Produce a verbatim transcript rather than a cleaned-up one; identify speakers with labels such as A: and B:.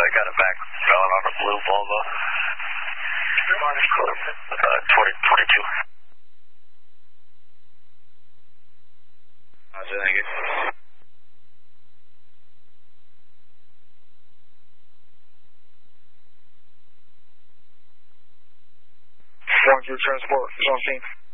A: got it back. Going on a blue Volvo. Uh, twenty twenty-two. Roger, thank you.
B: One, your transport, zone team.